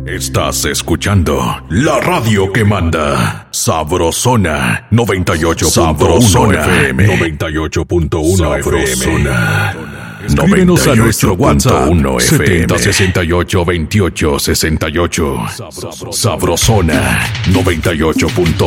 Estás escuchando la radio que manda. Sabrosona 98.1 FM. 98.1 FM. Escríbenos a nuestro WhatsApp 7068 2868. Sabrosona 98.1